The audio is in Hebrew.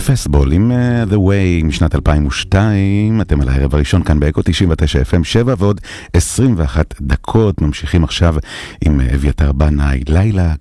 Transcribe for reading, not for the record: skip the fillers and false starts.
פסטבול עם The Way משנת 2002. אתם על הערב הראשון כאן באקו 99 FM 7 ועוד 21 דקות. ממשיכים עכשיו עם אביתר בנאי, לילה